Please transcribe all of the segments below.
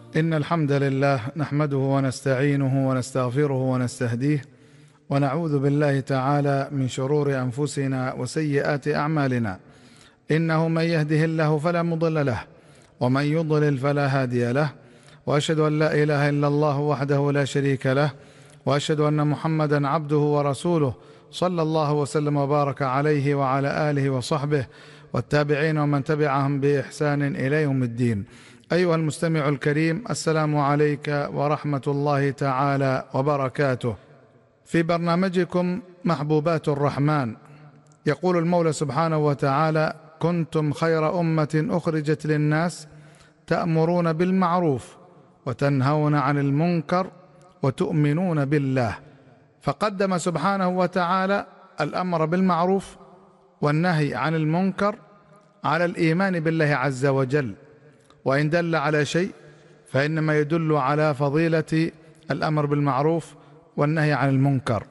إن الحمد لله نحمده ونستعينه ونستغفره ونستهديه، ونعوذ بالله تعالى من شرور أنفسنا وسيئات أعمالنا. إنه من يهده الله فلا مضل له، ومن يضلل فلا هادي له، وأشهد أن لا إله إلا الله وحده لا شريك له، وأشهد أن محمدا عبده ورسوله، صلى الله وسلم وبارك عليه وعلى آله وصحبه والتابعين ومن تبعهم بإحسان إلى يوم الدين. أيها المستمع الكريم، السلام عليك ورحمة الله تعالى وبركاته. في برنامجكم محبوبات الرحمن، يقول المولى سبحانه وتعالى: كنتم خير أمة أخرجت للناس تأمرون بالمعروف وتنهون عن المنكر وتؤمنون بالله. فقدم سبحانه وتعالى الأمر بالمعروف والنهي عن المنكر على الإيمان بالله عز وجل، وإن دل على شيء فإنما يدل على فضيلة الأمر بالمعروف والنهي عن المنكر.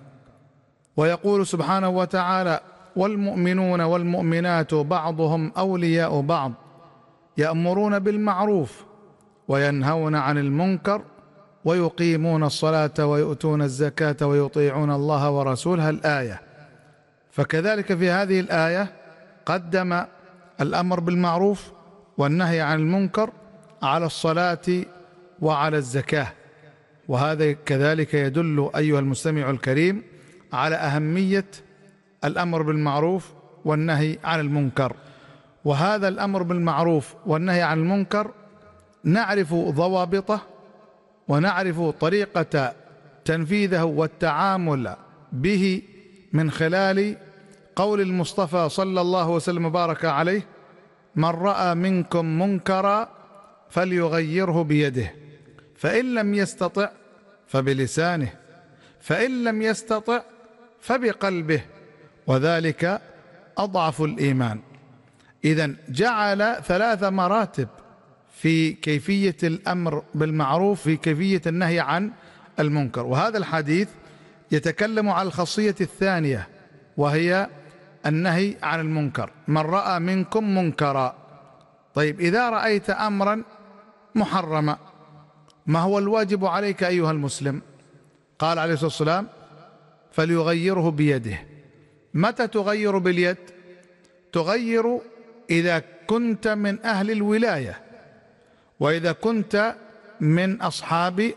ويقول سبحانه وتعالى: والمؤمنون والمؤمنات بعضهم أولياء بعض يأمرون بالمعروف وينهون عن المنكر ويقيمون الصلاة ويؤتون الزكاة ويطيعون الله ورسوله. الآية. فكذلك في هذه الآية قدم الأمر بالمعروف والنهي عن المنكر على الصلاة وعلى الزكاة، وهذا كذلك يدل أيها المستمع الكريم على أهمية الأمر بالمعروف والنهي عن المنكر. وهذا الأمر بالمعروف والنهي عن المنكر نعرف ضوابطه ونعرف طريقة تنفيذه والتعامل به من خلال قول المصطفى صلى الله وسلم وبارك عليه: من رأى منكم منكرا فليغيره بيده، فإن لم يستطع فبلسانه، فإن لم يستطع فبقلبه، وذلك أضعف الإيمان. إذن جعل 3 مراتب في كيفية الأمر بالمعروف، في كيفية النهي عن المنكر. وهذا الحديث يتكلم عن الخاصية الثانية، وهي النهي عن المنكر. من رأى منكم منكرا. طيب، إذا رأيت أمرا محرما، ما هو الواجب عليك أيها المسلم؟ قال عليه الصلاة والسلام: فليغيره بيده. متى تغير باليد؟ تغير إذا كنت من أهل الولاية، وإذا كنت من أصحاب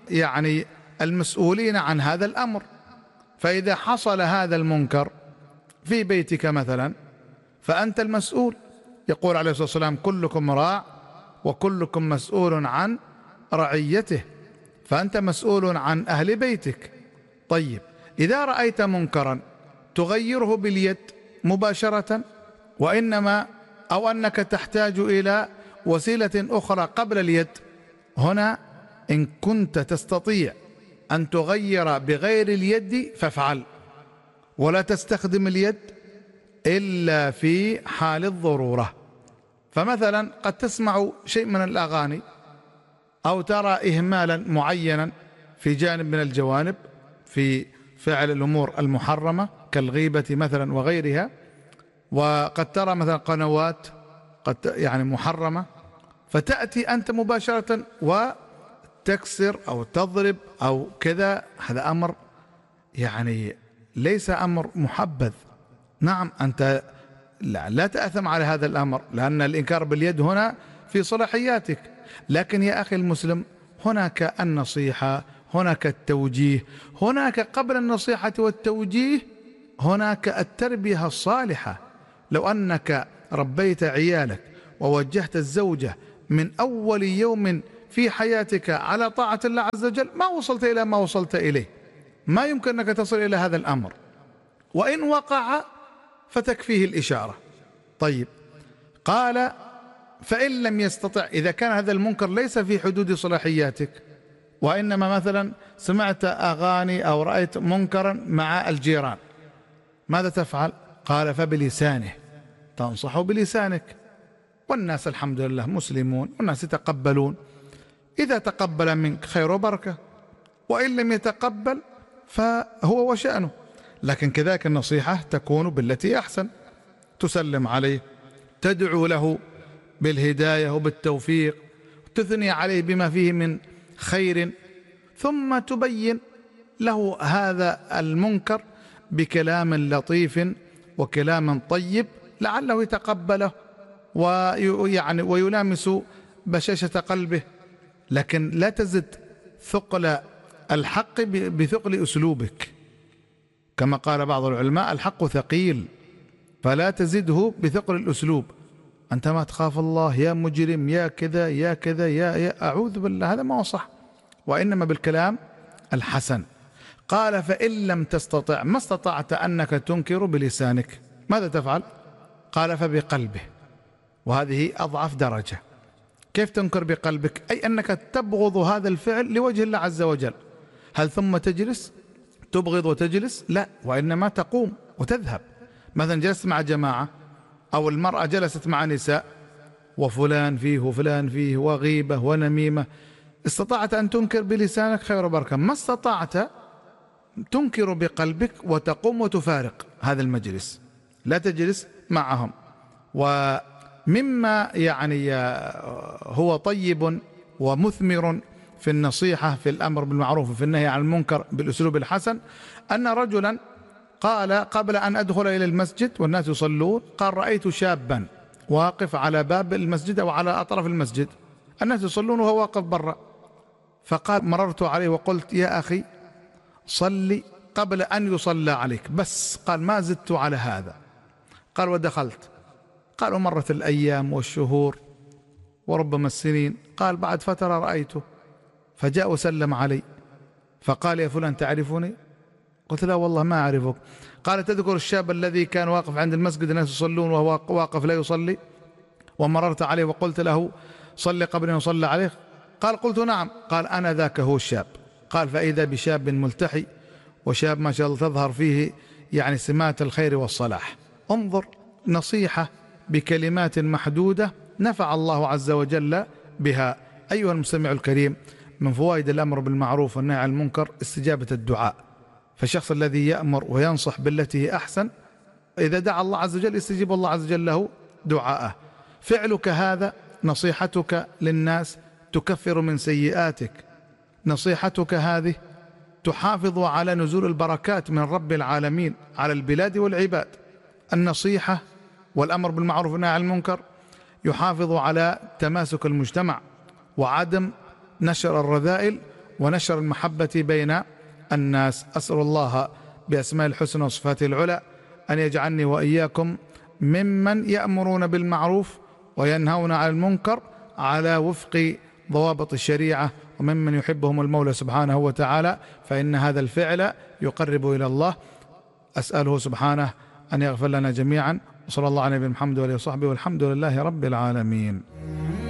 المسؤولين عن هذا الأمر. فإذا حصل هذا المنكر في بيتك مثلا فأنت المسؤول. يقول عليه الصلاة والسلام: كلكم راع وكلكم مسؤول عن رعيته، فأنت مسؤول عن أهل بيتك. طيب، إذا رأيت منكرا تغيره باليد مباشرة، وإنما أو أنك تحتاج إلى وسيلة أخرى قبل اليد. هنا إن كنت تستطيع أن تغير بغير اليد فافعل، ولا تستخدم اليد إلا في حال الضرورة. فمثلا قد تسمع شيء من الأغاني أو ترى إهمالا معينا في جانب من الجوانب في فعل الأمور المحرمة كالغيبة مثلا وغيرها، وقد ترى مثلا قنوات قد محرمة، فتأتي أنت مباشرة وتكسر أو تضرب أو كذا. هذا أمر ليس أمر محبذ. نعم، أنت لا تأثم على هذا الأمر، لأن الإنكار باليد هنا في صلاحياتك. لكن يا أخي المسلم، هناك النصيحة، هناك التوجيه، هناك قبل النصيحة والتوجيه هناك التربية الصالحة. لو أنك ربيت عيالك ووجهت الزوجة من أول يوم في حياتك على طاعة الله عز وجل، ما وصلت إلى ما وصلت إليه. ما يمكن أنك تصل إلى هذا الأمر، وإن وقع فتكفيه الإشارة. طيب، قال: فإن لم يستطع. إذا كان هذا المنكر ليس في حدود صلاحياتك، وإنما مثلا سمعت أغاني أو رأيت منكرا مع الجيران، ماذا تفعل؟ قال: فبلسانه. تنصح بلسانك، والناس الحمد لله مسلمون والناس يتقبلون. إذا تقبل منك خير وبركة، وإن لم يتقبل فهو وشأنه. لكن كذلك النصيحة تكون بالتي أحسن، تسلم عليه، تدعو له بالهداية وبالتوفيق، تثني عليه بما فيه من خير، ثم تبين له هذا المنكر بكلام لطيف وكلام طيب لعله يتقبله ويلامس بشاشة قلبه. لكن لا تزد ثقل الحق بثقل أسلوبك، كما قال بعض العلماء: الحق ثقيل، فلا تزده بثقل الأسلوب. أنت ما تخاف الله يا مجرم يا كذا يا كذا يا أعوذ بالله، هذا ما هو صح، وإنما بالكلام الحسن. قال: فإن لم تستطع، ما استطعت أنك تنكر بلسانك، ماذا تفعل؟ قال: فبقلبه، وهذه أضعف درجة. كيف تنكر بقلبك؟ أي أنك تبغض هذا الفعل لوجه الله عز وجل. هل ثم تجلس تبغض وتجلس؟ لا، وإنما تقوم وتذهب. مثلا جلست مع جماعة، أو المرأة جلست مع نساء، وفلان فيه وفلان فيه وغيبة ونميمة، استطعت أن تنكر بلسانك خير وبركة. ما استطعت تنكر بقلبك وتقوم وتفارق هذا المجلس، لا تجلس معهم. ومما هو طيب ومثمر في النصيحة في الأمر بالمعروف وفي النهي عن المنكر بالأسلوب الحسن، أن رجلا قال قبل أن أدخل إلى المسجد والناس يصلون، قال: رأيت شابا واقف على باب المسجد أو على أطراف المسجد، الناس يصلون وهو واقف برا، فقال: مررت عليه وقلت: يا أخي صلي قبل أن يصلى عليك، بس. قال: ما زدت على هذا. قال: ودخلت. قال: ومرت الأيام والشهور وربما السنين. قال: بعد فترة رأيته فجاء وسلم علي، فقال: يا فلان تعرفني؟ قلت: لا والله ما أعرفك. قال: تذكر الشاب الذي كان واقف عند المسجد الناس يصلون وهو واقف لا يصلي، ومررت عليه وقلت له: صلي قبل أن يصلى عليه؟ قال: قلت: نعم. قال: أنا ذاك هو الشاب. قال: فإذا بشاب ملتحي، وشاب ما شاء الله تظهر فيه سمات الخير والصلاح. انظر، نصيحة بكلمات محدودة نفع الله عز وجل بها. أيها المستمع الكريم، من فوائد الأمر بالمعروف والنهي عن المنكر استجابة الدعاء. فالشخص الذي يأمر وينصح بالتي هي أحسن، إذا دعا الله عز وجل يستجيب الله عز وجل له دعاءه. فعلك هذا، نصيحتك للناس تكفر من سيئاتك، نصيحتك هذه تحافظ على نزول البركات من رب العالمين على البلاد والعباد. النصيحة والأمر بالمعروف والنهي عن المنكر يحافظ على تماسك المجتمع وعدم نشر الرذائل ونشر المحبة بين الناس. أسأل الله بأسماء الحسنى وصفاته العلى أن يجعلني وإياكم ممن يأمرون بالمعروف وينهون عن المنكر على وفق ضوابط الشريعة، وممن يحبهم المولى سبحانه وتعالى، فإن هذا الفعل يقرب إلى الله. أسأله سبحانه أن يغفر لنا جميعا، وصلى الله على نبينا محمد وآله وصحبه، والحمد لله رب العالمين.